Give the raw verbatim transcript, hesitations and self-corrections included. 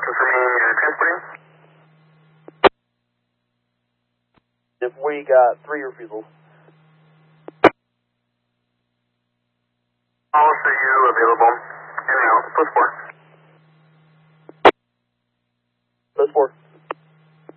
confirming uh, transporting. If we got three refusals. I'll show you available. In and out. Post four.